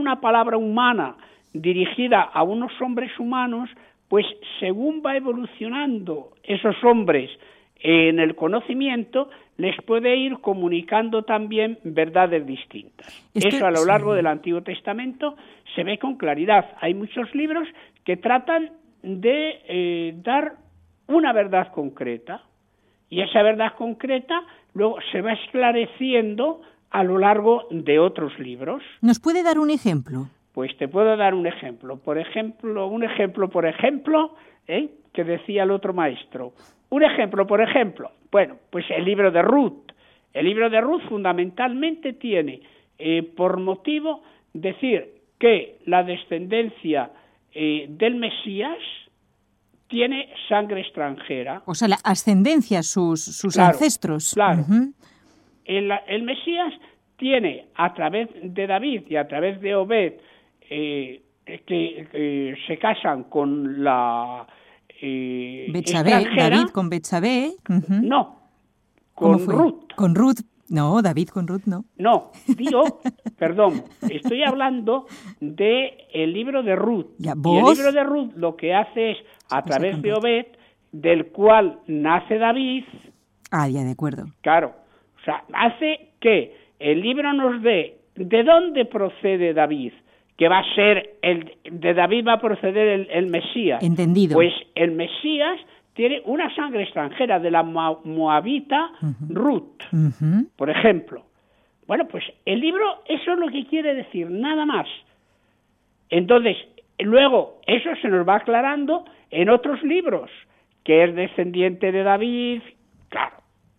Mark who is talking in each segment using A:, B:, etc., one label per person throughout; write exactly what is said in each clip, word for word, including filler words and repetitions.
A: una palabra humana dirigida a unos hombres humanos, pues según va evolucionando esos hombres en el conocimiento, les puede ir comunicando también verdades distintas. Esto, Eso a lo largo sí. del Antiguo Testamento se ve con claridad. Hay muchos libros que tratan de eh, dar una verdad concreta, y esa verdad concreta luego se va esclareciendo a lo largo de otros libros.
B: ¿Nos puede dar un ejemplo?
A: Pues te puedo dar un ejemplo. Por ejemplo, un ejemplo, por ejemplo, ¿eh? que decía el otro maestro. Un ejemplo, por ejemplo. Bueno, pues el libro de Ruth. El libro de Ruth fundamentalmente tiene eh, por motivo decir que la descendencia eh, del Mesías tiene sangre extranjera.
B: O sea, la ascendencia, sus, sus
A: claro,
B: ancestros.
A: Claro.
B: Uh-huh.
A: El, el Mesías tiene a través de David y a través de Obed, eh, que eh, se casan con la eh,
B: Betsabé,
A: extranjera.
B: David con Betsabé. Uh-huh.
A: No, con Ruth.
B: Con Ruth. No, David con Ruth no.
A: No, digo, perdón, estoy hablando de el libro de Ruth.
B: Ya,
A: y el libro de Ruth lo que hace es, a
B: pues
A: través de Obed, del cual nace David.
B: Ah, ya, de acuerdo.
A: Claro, o sea, hace que el libro nos dé de dónde procede David, que va a ser, el de David va a proceder el, el Mesías.
B: Entendido.
A: Pues el Mesías tiene una sangre extranjera de la moabita uh-huh. Ruth, uh-huh. por ejemplo. Bueno, pues el libro, eso es lo que quiere decir, nada más. Entonces, luego, eso se nos va aclarando en otros libros, que es descendiente de David, claro.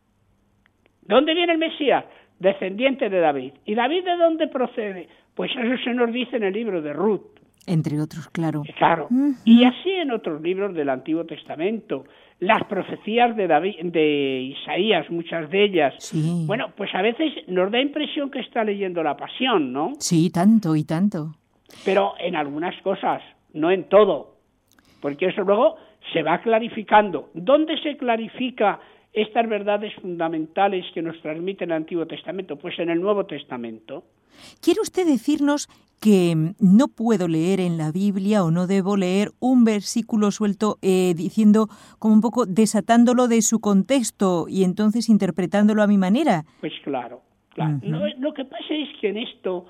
A: ¿Dónde viene el Mesías? Descendiente de David. ¿Y David de dónde procede? Pues eso se nos dice en el libro de Ruth.
B: Entre otros, claro.
A: Claro. Uh-huh. Y así en otros libros del Antiguo Testamento. Las profecías de David, de Isaías, muchas de ellas.
B: Sí.
A: Bueno, pues a veces nos da impresión que está leyendo la Pasión, ¿no?
B: Sí, tanto y tanto.
A: Pero en algunas cosas, no en todo. Porque eso luego se va clarificando. ¿Dónde se clarifica estas verdades fundamentales que nos transmite el Antiguo Testamento? Pues en el Nuevo Testamento.
B: ¿Quiere usted decirnos que no puedo leer en la Biblia o no debo leer un versículo suelto eh, diciendo, como un poco desatándolo de su contexto y entonces interpretándolo a mi manera?
A: Pues claro, claro. Uh-huh. Lo, lo que pasa es que en esto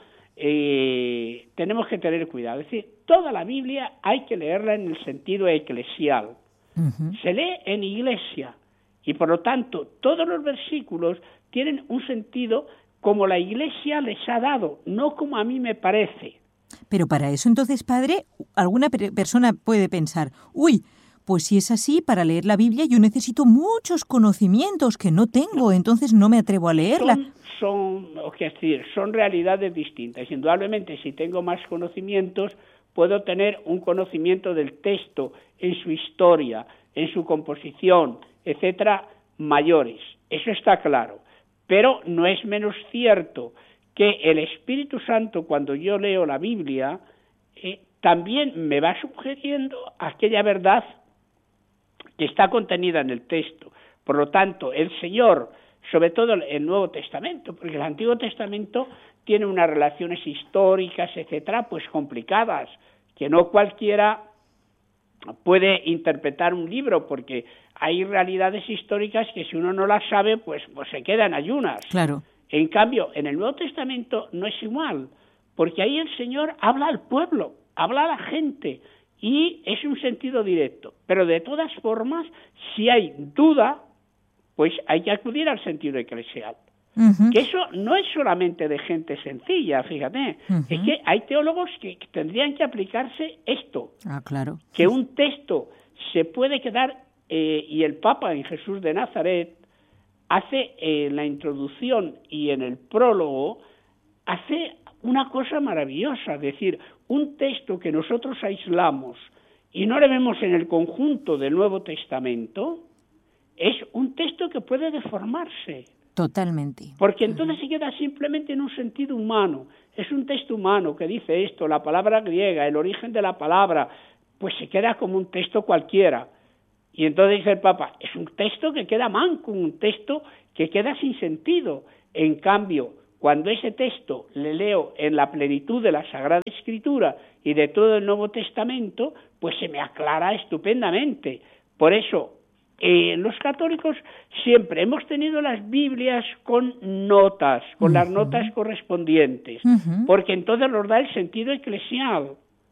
A: eh, tenemos que tener cuidado. Es decir, toda la Biblia hay que leerla en el sentido eclesial. Uh-huh. Se lee en iglesia y por lo tanto todos los versículos tienen un sentido como la Iglesia les ha dado, no como a mí me parece.
B: Pero para eso entonces, padre, alguna per- persona puede pensar, uy, pues si es así, para leer la Biblia yo necesito muchos conocimientos que no tengo, entonces no me atrevo a leerla.
A: Son, son, o que decir, son realidades distintas. Indudablemente, si tengo más conocimientos, puedo tener un conocimiento del texto en su historia, en su composición, etcétera, mayores. Eso está claro. Pero no es menos cierto que el Espíritu Santo, cuando yo leo la Biblia, eh, también me va sugiriendo aquella verdad que está contenida en el texto. Por lo tanto, el Señor, sobre todo el Nuevo Testamento, porque el Antiguo Testamento tiene unas relaciones históricas, etcétera, pues complicadas, que no cualquiera puede interpretar un libro, porque hay realidades históricas que si uno no las sabe, pues, pues se queda en ayunas.
B: Claro.
A: En cambio, en el Nuevo Testamento no es igual, porque ahí el Señor habla al pueblo, habla a la gente, y es un sentido directo. Pero de todas formas, si hay duda, pues hay que acudir al sentido eclesial. Uh-huh. Que eso no es solamente de gente sencilla, fíjate, uh-huh. es que hay teólogos que tendrían que aplicarse esto.
B: Ah, claro.
A: Que un texto se puede quedar, eh, y el Papa en Jesús de Nazaret hace en eh, la introducción y en el prólogo, hace una cosa maravillosa, es decir, un texto que nosotros aislamos y no le vemos en el conjunto del Nuevo Testamento, es un texto que puede deformarse.
B: Totalmente.
A: Porque entonces se queda simplemente en un sentido humano. Es un texto humano que dice esto, la palabra griega, el origen de la palabra, pues se queda como un texto cualquiera. Y entonces dice el Papa, es un texto que queda manco, un texto que queda sin sentido. En cambio, Cuando ese texto le leo en la plenitud de la Sagrada Escritura y de todo el Nuevo Testamento, pues se me aclara estupendamente. Por eso, eh, los católicos siempre hemos tenido las Biblias con notas, con uh-huh. las notas correspondientes, uh-huh. porque entonces nos da el sentido eclesial,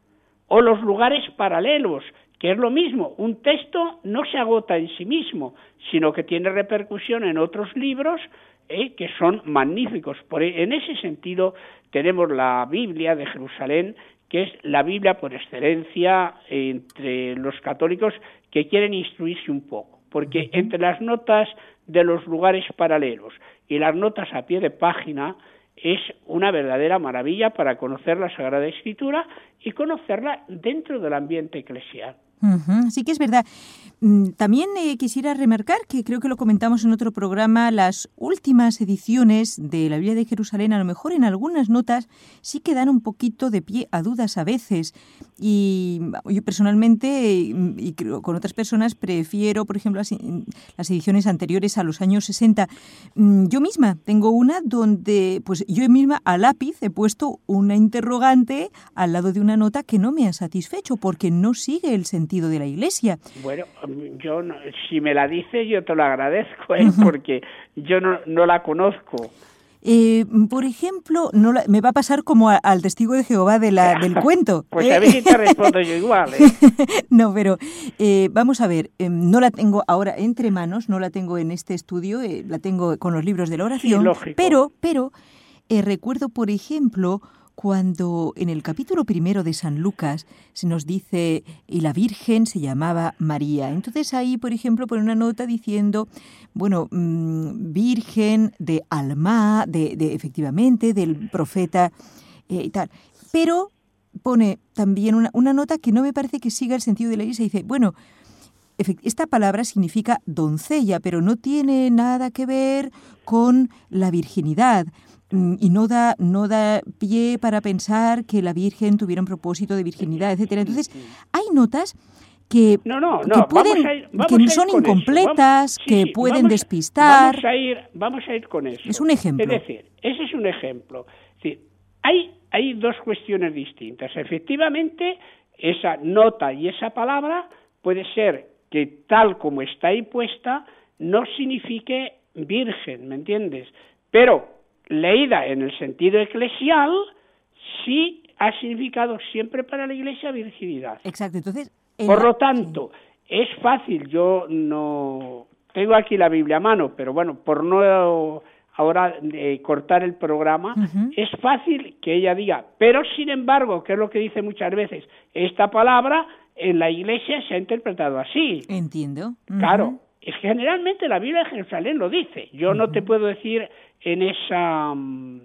A: o los lugares paralelos, que es lo mismo. Un texto no se agota en sí mismo, sino que tiene repercusión en otros libros, Eh, que son magníficos. Por, en ese sentido tenemos la Biblia de Jerusalén, que es la Biblia por excelencia entre los católicos que quieren instruirse un poco, porque entre las notas de los lugares paralelos y las notas a pie de página es una verdadera maravilla para conocer la Sagrada Escritura y conocerla dentro del ambiente eclesial.
B: Uh-huh. Sí que es verdad. También eh, quisiera remarcar, que creo que lo comentamos en otro programa, las últimas ediciones de la Biblia de Jerusalén, a lo mejor en algunas notas sí que dan un poquito de pie a dudas a veces. Y yo personalmente, y creo con otras personas, prefiero, por ejemplo, las, las ediciones anteriores a los años sesenta. Yo misma tengo una donde, pues yo misma a lápiz he puesto una interrogante al lado de una nota que no me ha satisfecho, porque no sigue el sentido de la Iglesia.
A: Bueno, yo no, si me la dices yo te lo agradezco, ¿eh? Porque yo no, no la conozco.
B: Eh, por ejemplo, no la, me va a pasar como a, al testigo de Jehová de la, del cuento.
A: Pues
B: ¿eh?
A: a ver si te respondo yo igual. ¿eh?
B: No, pero eh, vamos a ver, eh, no la tengo ahora entre manos, no la tengo en este estudio, eh, la tengo con los libros de la oración,
A: sí, lógico.
B: pero, pero eh, recuerdo, por ejemplo, cuando en el capítulo primero de San Lucas se nos dice, y la Virgen se llamaba María. Entonces ahí, por ejemplo, pone una nota diciendo, bueno, mmm, Virgen de Alma, de, de efectivamente, del profeta eh, y tal. Pero pone también una, una nota que no me parece que siga el sentido de la Iglesia. Dice, bueno, esta palabra significa doncella, pero no tiene nada que ver con la virginidad. Y no da, no da pie para pensar que la Virgen tuviera un propósito de virginidad, etcétera. Entonces, hay notas que,
A: no, no, no,
B: que, pueden,
A: a ir,
B: que son incompletas, vamos, sí, que sí, pueden
A: vamos,
B: despistar.
A: Vamos a, ir, vamos a ir con eso.
B: Es un ejemplo.
A: Es decir, ese es un ejemplo. Es decir, hay, hay dos cuestiones distintas. Efectivamente, esa nota y esa palabra puede ser que tal como está ahí puesta no signifique virgen, ¿me entiendes? Pero leída en el sentido eclesial, sí ha significado siempre para la Iglesia virginidad.
B: Exacto, entonces...
A: Por lo tanto, sí. es fácil, yo no... Tengo aquí la Biblia a mano, pero bueno, por no ahora eh, cortar el programa, uh-huh. es fácil que ella diga, pero sin embargo, que es lo que dice muchas veces, esta palabra en la Iglesia se ha interpretado así.
B: Entiendo. Uh-huh.
A: Claro, es que generalmente la Biblia de Jerusalén lo dice, yo uh-huh. no te puedo decir en esa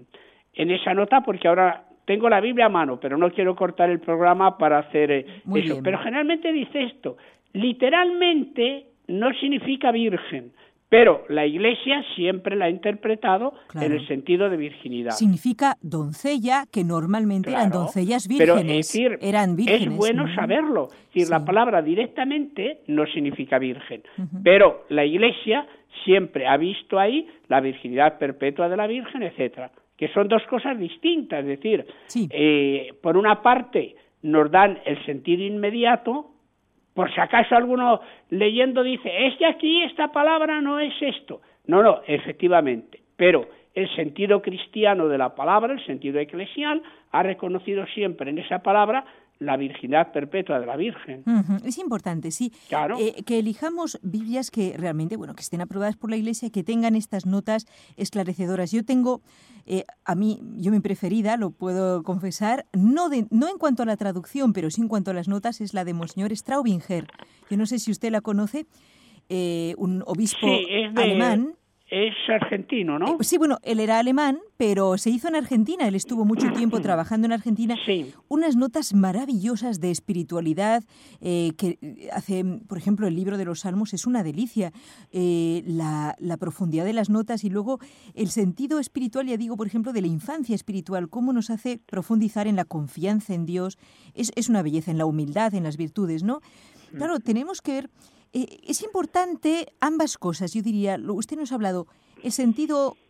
A: en esa nota porque ahora tengo la Biblia a mano, pero no quiero cortar el programa para hacer eh, eso. Bien. Pero generalmente dice esto, literalmente no significa virgen, pero la Iglesia siempre la ha interpretado claro. en el sentido de virginidad.
B: Significa doncella, que normalmente claro, eran doncellas vírgenes.
A: Pero es decir,
B: eran vírgenes,
A: es bueno
B: ¿no?
A: saberlo. Es decir, sí. la palabra directamente no significa virgen, uh-huh. pero la Iglesia siempre ha visto ahí la virginidad perpetua de la Virgen, etcétera, que son dos cosas distintas. Es decir, sí. eh, por una parte nos dan el sentido inmediato. Por si acaso alguno leyendo dice, es que aquí esta palabra no es esto. No, no, efectivamente. Pero el sentido cristiano de la palabra, el sentido eclesial, ha reconocido siempre en esa palabra la virginidad perpetua de la Virgen.
B: Uh-huh. Es importante, sí.
A: Claro.
B: Eh, que elijamos Biblias que realmente, bueno, que estén aprobadas por la Iglesia, que tengan estas notas esclarecedoras. Yo tengo, eh, a mí, yo mi preferida, lo puedo confesar, no, de, no en cuanto a la traducción, pero sí en cuanto a las notas, es la de Monseñor Straubinger. Yo no sé si usted la conoce, eh, un obispo
A: sí, es de...
B: alemán.
A: Es argentino, ¿no?
B: Eh, sí, bueno, él era alemán, pero se hizo en Argentina. Él estuvo mucho tiempo trabajando en Argentina.
A: Sí.
B: Unas notas maravillosas de espiritualidad eh, que hace, por ejemplo, el libro de los Salmos es una delicia. Eh, la, la profundidad de las notas y luego el sentido espiritual, ya digo, por ejemplo, de la infancia espiritual, cómo nos hace profundizar en la confianza en Dios. Es, es una belleza, en la humildad, en las virtudes, ¿no? Claro, tenemos que ver... Eh, es importante ambas cosas, yo diría, usted nos ha hablado, el sentido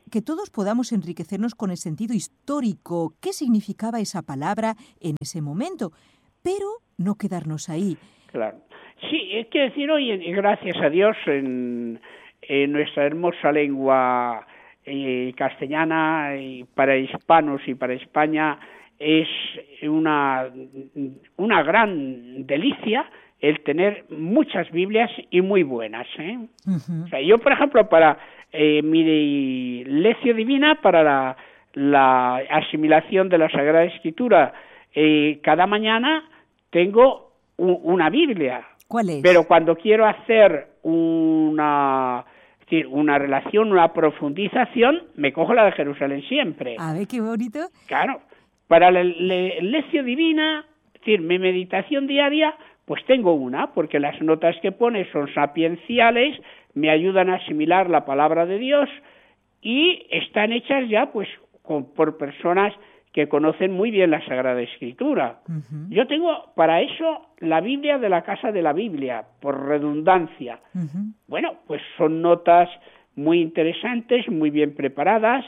B: que todos podamos enriquecernos con el sentido histórico, qué significaba esa palabra en ese momento, pero no quedarnos ahí.
A: Claro. Sí, es que decir hoy, gracias a Dios, en, en nuestra hermosa lengua eh, castellana, y para hispanos y para España, es una, una gran delicia el tener muchas Biblias y muy buenas, ¿eh? Uh-huh. O sea, yo, por ejemplo, para eh, mi lección divina, para la, la asimilación de la Sagrada Escritura, eh, cada mañana tengo un, una Biblia.
B: ¿Cuál es?
A: Pero cuando quiero hacer una, es decir, una relación, una profundización, me cojo la de Jerusalén siempre.
B: A ver, qué bonito.
A: Claro. Para la lección divina, es decir, mi meditación diaria, pues tengo una, porque las notas que pone son sapienciales, me ayudan a asimilar la palabra de Dios y están hechas ya pues con, por personas que conocen muy bien la Sagrada Escritura. Uh-huh. Yo tengo para eso la Biblia de la Casa de la Biblia, por redundancia. Uh-huh. Bueno, pues son notas muy interesantes, muy bien preparadas,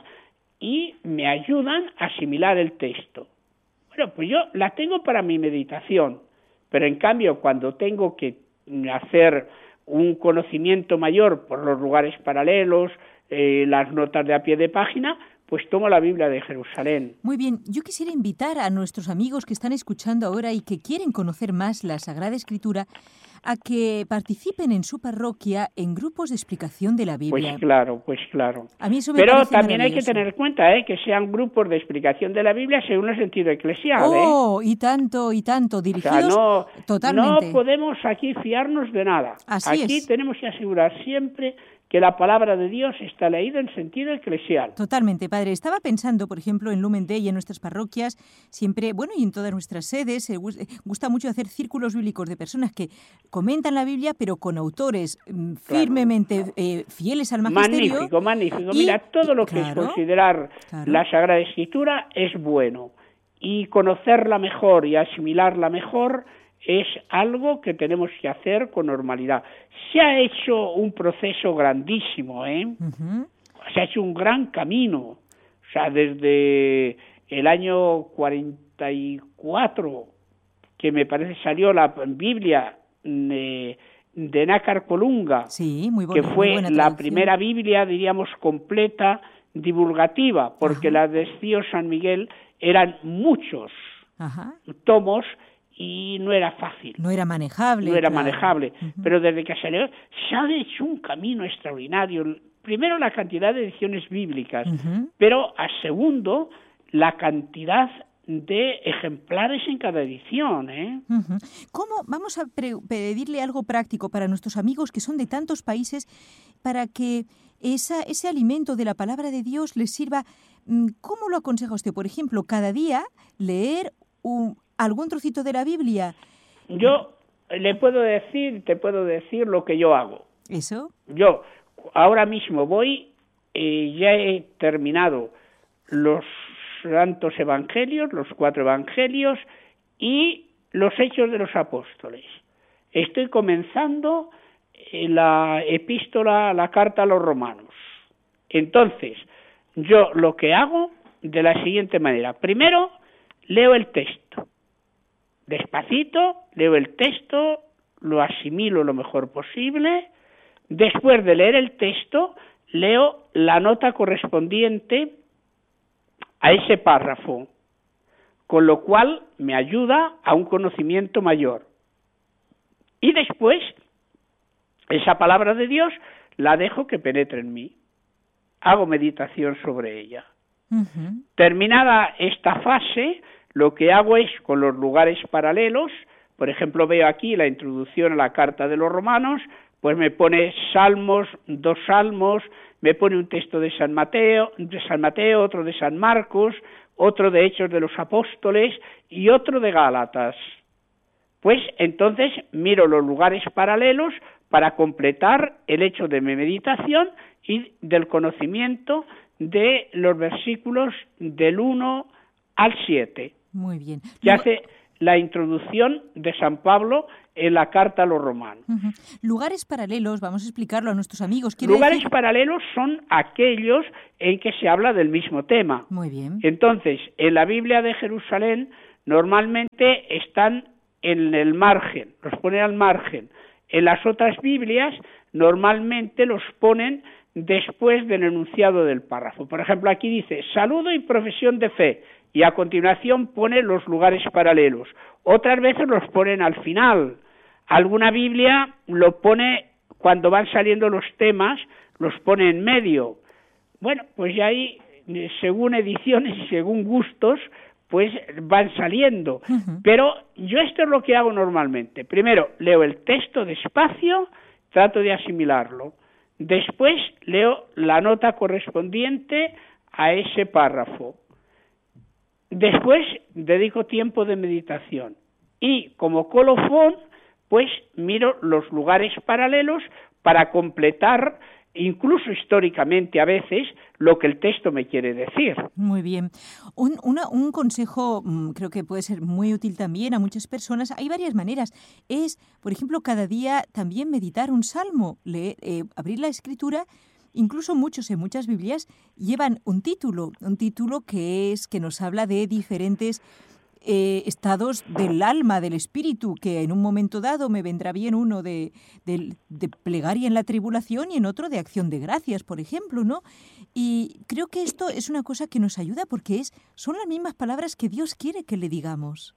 A: y me ayudan a asimilar el texto. Bueno, pues yo la tengo para mi meditación, pero en cambio cuando tengo que hacer un conocimiento mayor por los lugares paralelos, eh, las notas de a pie de página, pues tomo la Biblia de Jerusalén.
B: Muy bien, yo quisiera invitar a nuestros amigos que están escuchando ahora y que quieren conocer más la Sagrada Escritura a que participen en su parroquia en grupos de explicación de la Biblia.
A: Pues claro, pues claro.
B: A mí eso me
A: Pero
B: parece
A: también hay que tener en cuenta ¿eh? que sean grupos de explicación de la Biblia según el sentido eclesial.
B: ¡Oh!
A: ¿eh?
B: Y tanto, y tanto, dirigidos
A: o sea, no,
B: totalmente.
A: No podemos aquí fiarnos de nada.
B: Así
A: aquí
B: es.
A: Tenemos que asegurar siempre que la palabra de Dios está leída en sentido eclesial.
B: Totalmente, padre. Estaba pensando, por ejemplo, en Lumen Day y en nuestras parroquias, siempre, bueno, y en todas nuestras sedes, se gusta mucho hacer círculos bíblicos de personas que comentan la Biblia, pero con autores claro, firmemente claro. Eh, fieles al magisterio.
A: Magnífico, magnífico. Y, Mira, todo lo que claro, es considerar claro. la Sagrada Escritura es bueno. Y conocerla mejor y asimilarla mejor es algo que tenemos que hacer con normalidad. Se ha hecho un proceso grandísimo, ¿eh? Uh-huh. Se ha hecho un gran camino. O sea, desde el año cuarenta y cuatro, que me parece salió la Biblia de, de Nácar Colunga,
B: sí, muy bonito,
A: que fue
B: muy
A: la primera Biblia, diríamos, completa, divulgativa, porque uh-huh. la de Cío San Miguel eran muchos uh-huh. tomos, y no era fácil.
B: No era manejable.
A: No era
B: claro.
A: manejable.
B: Uh-huh.
A: Pero desde que salió, se ha hecho un camino extraordinario. Primero, la cantidad de ediciones bíblicas, uh-huh. pero a segundo, la cantidad de ejemplares en cada edición. ¿eh?
B: Uh-huh. ¿Cómo? Vamos a pre- pedirle algo práctico para nuestros amigos que son de tantos países para que esa, ese alimento de la palabra de Dios les sirva. ¿Cómo lo aconseja usted? Por ejemplo, cada día leer un... ¿algún trocito de la Biblia?
A: Yo le puedo decir, te puedo decir lo que yo hago.
B: ¿Eso?
A: Yo ahora mismo voy, eh, ya he terminado los santos evangelios, los cuatro evangelios y los hechos de los apóstoles. Estoy comenzando la epístola, la carta a los romanos. Entonces, yo lo que hago de la siguiente manera. Primero, leo el texto. Despacito, leo el texto, lo asimilo lo mejor posible. Después de leer el texto, leo la nota correspondiente a ese párrafo, con lo cual me ayuda a un conocimiento mayor. Y después, esa palabra de Dios la dejo que penetre en mí. Hago meditación sobre ella. Uh-huh. Terminada esta fase, lo que hago es, con los lugares paralelos, por ejemplo, veo aquí la introducción a la carta de los romanos, pues me pone salmos, dos salmos, me pone un texto de San Mateo, de San Mateo, otro de San Marcos, otro de Hechos de los Apóstoles y otro de Gálatas. Pues entonces miro los lugares paralelos para completar el hecho de mi meditación y del conocimiento de los versículos del uno al siete.
B: Muy bien.
A: Ya hace la introducción de San Pablo en la carta a los romanos.
B: Uh-huh. Lugares paralelos, vamos a explicarlo a nuestros amigos.
A: Lugares
B: decir...
A: paralelos son aquellos en que se habla del mismo tema.
B: Muy bien.
A: Entonces, en la Biblia de Jerusalén normalmente están en el margen, los ponen al margen. En las otras Biblias normalmente los ponen después del enunciado del párrafo. Por ejemplo, aquí dice saludo y profesión de fe, y a continuación pone los lugares paralelos. Otras veces los ponen al final. Alguna Biblia lo pone cuando van saliendo los temas, los pone en medio. Bueno, pues ya ahí, según ediciones y según gustos, pues van saliendo. Uh-huh. Pero yo esto es lo que hago normalmente. Primero, leo el texto despacio, trato de asimilarlo. Después, leo la nota correspondiente a ese párrafo. Después, dedico tiempo de meditación. Y como colofón, pues miro los lugares paralelos para completar, incluso históricamente a veces, lo que el texto me quiere decir.
B: Muy bien. Un, una, un consejo mmm, creo que puede ser muy útil también a muchas personas. Hay varias maneras. Es, por ejemplo, cada día también meditar un salmo, leer, eh, abrir la escritura. Incluso muchos, en muchas Biblias, llevan un título, un título que es que nos habla de diferentes eh, estados del alma, del espíritu, que en un momento dado me vendrá bien uno de, de, de plegaria en la tribulación y en otro de acción de gracias, por ejemplo, ¿no? Y creo que esto es una cosa que nos ayuda porque es son las mismas palabras que Dios quiere que le digamos.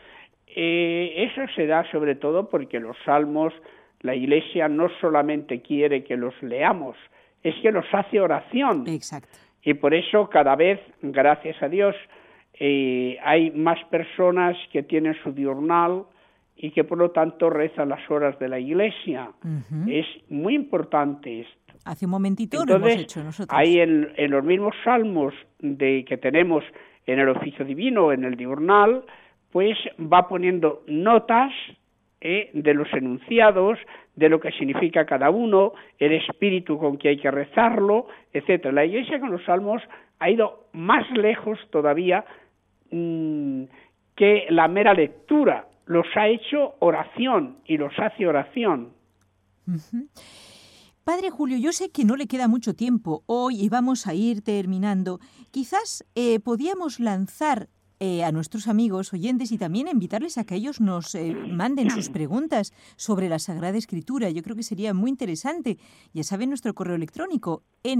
A: Eh, eso se da sobre todo porque los salmos, la Iglesia no solamente quiere que los leamos, es que los hace oración.
B: Exacto.
A: Y por eso cada vez, gracias a Dios, eh, hay más personas que tienen su diurnal y que por lo tanto rezan las horas de la Iglesia. Uh-huh. Es muy importante esto.
B: Hace un momentito
A: Entonces,
B: lo hemos hecho nosotros.
A: Hay en, en los mismos salmos de que tenemos en el oficio divino, en el diurnal, pues va poniendo notas eh, de los enunciados, de lo que significa cada uno, el espíritu con que hay que rezarlo, etcétera. La Iglesia con los salmos ha ido más lejos todavía mmm, que la mera lectura. Los ha hecho oración y los hace oración.
B: Uh-huh. Padre Julio, yo sé que no le queda mucho tiempo hoy y vamos a ir terminando. Quizás eh, podíamos lanzar Eh, a nuestros amigos oyentes y también invitarles a que ellos nos eh, manden sus preguntas sobre la Sagrada Escritura. Yo creo que sería muy interesante. Ya saben, nuestro correo electrónico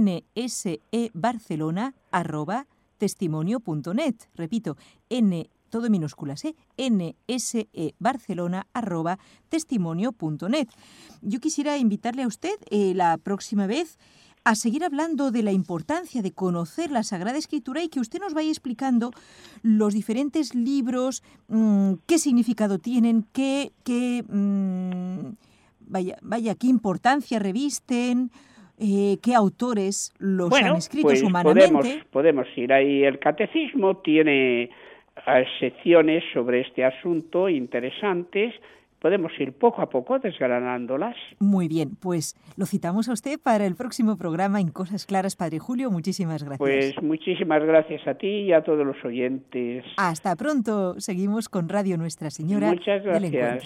B: nsebarcelona arroba testimonio punto net. Repito, n todo en minúsculas, ¿eh? nsebarcelona arroba testimonio punto net. Yo quisiera invitarle a usted eh, la próxima vez a seguir hablando de la importancia de conocer la Sagrada Escritura y que usted nos vaya explicando los diferentes libros, mmm, qué significado tienen, qué, qué, mmm, vaya, vaya, qué importancia revisten, eh, qué autores los
A: bueno,
B: han escrito
A: pues
B: humanamente.
A: Podemos, podemos ir ahí. El Catecismo tiene secciones sobre este asunto interesantes. Podemos ir poco a poco desgranándolas.
B: Muy bien, pues lo citamos a usted para el próximo programa en Cosas Claras, Padre Julio. Muchísimas gracias.
A: Pues muchísimas gracias a ti y a todos los oyentes.
B: Hasta pronto. Seguimos con Radio Nuestra Señora.
A: Muchas gracias.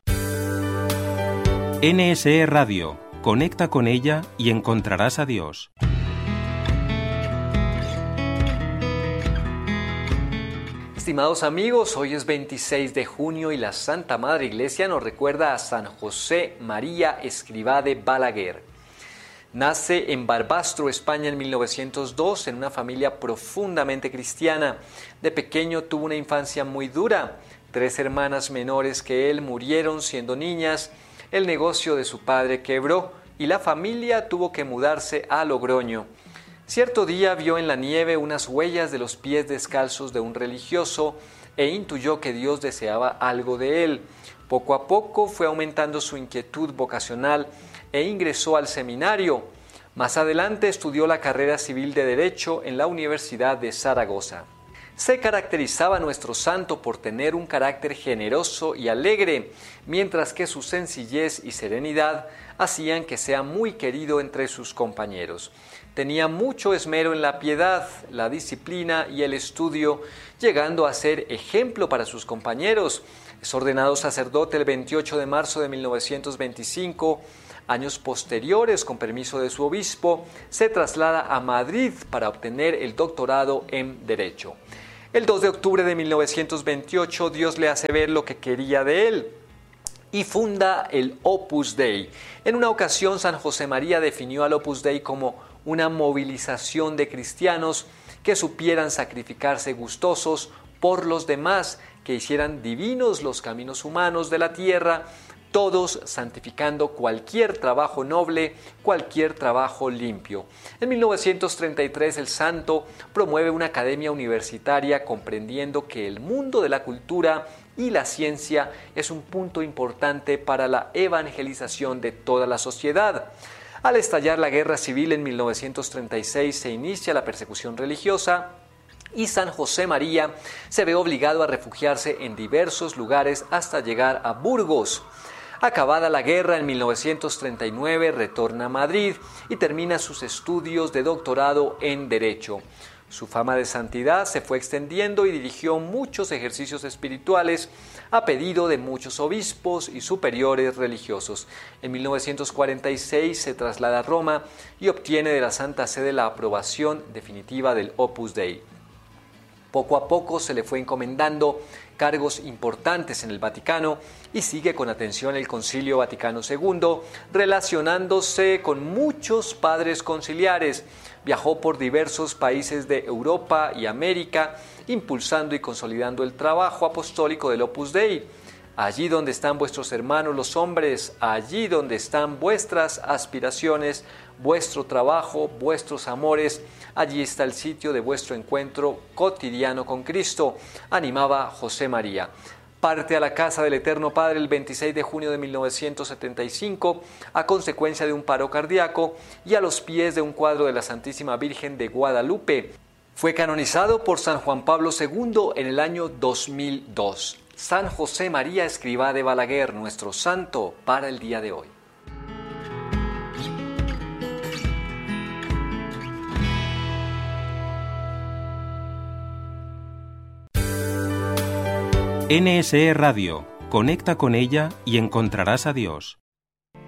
C: N S E Radio. Conecta con ella y encontrarás a Dios.
D: Estimados amigos, hoy es veintiséis de junio y la Santa Madre Iglesia nos recuerda a San José María Escrivá de Balaguer. Nace en Barbastro, España, en mil novecientos dos, en una familia profundamente cristiana. De pequeño tuvo una infancia muy dura. Tres hermanas menores que él murieron siendo niñas. El negocio de su padre quebró y la familia tuvo que mudarse a Logroño. Cierto día vio en la nieve unas huellas de los pies descalzos de un religioso e intuyó que Dios deseaba algo de él. Poco a poco fue aumentando su inquietud vocacional e ingresó al seminario. Más adelante estudió la carrera civil de Derecho en la Universidad de Zaragoza. Se caracterizaba nuestro santo por tener un carácter generoso y alegre, mientras que su sencillez y serenidad hacían que sea muy querido entre sus compañeros. Tenía mucho esmero en la piedad, la disciplina y el estudio, llegando a ser ejemplo para sus compañeros. Es ordenado sacerdote el veintiocho de marzo de mil novecientos veinticinco. Años posteriores, con permiso de su obispo, se traslada a Madrid para obtener el doctorado en Derecho. El dos de octubre de mil novecientos veintiocho, Dios le hace ver lo que quería de él y funda el Opus Dei. En una ocasión, San José María definió al Opus Dei como una movilización de cristianos que supieran sacrificarse gustosos por los demás, que hicieran divinos los caminos humanos de la tierra, todos santificando cualquier trabajo noble, cualquier trabajo limpio. En mil novecientos treinta y tres el santo promueve una academia universitaria comprendiendo que el mundo de la cultura y la ciencia es un punto importante para la evangelización de toda la sociedad. Al estallar la guerra civil en mil novecientos treinta y seis se inicia la persecución religiosa y San José María se ve obligado a refugiarse en diversos lugares hasta llegar a Burgos. Acabada la guerra en mil novecientos treinta y nueve, retorna a Madrid y termina sus estudios de doctorado en Derecho. Su fama de santidad se fue extendiendo y dirigió muchos ejercicios espirituales a pedido de muchos obispos y superiores religiosos. En mil novecientos cuarenta y seis se traslada a Roma y obtiene de la Santa Sede la aprobación definitiva del Opus Dei. Poco a poco se le fue encomendando cargos importantes en el Vaticano y sigue con atención el Concilio Vaticano segundo, relacionándose con muchos padres conciliares. Viajó por diversos países de Europa y América, impulsando y consolidando el trabajo apostólico del Opus Dei. Allí donde están vuestros hermanos los hombres, allí donde están vuestras aspiraciones, vuestro trabajo, vuestros amores, allí está el sitio de vuestro encuentro cotidiano con Cristo, animaba José María. Parte a la casa del Eterno Padre el veintiséis de junio de mil novecientos setenta y cinco a consecuencia de un paro cardíaco y a los pies de un cuadro de la Santísima Virgen de Guadalupe. Fue canonizado por San Juan Pablo segundo en el año dos mil dos. San José María Escrivá de Balaguer, nuestro santo para el día de hoy.
C: N S E Radio. Conecta con ella y encontrarás a Dios.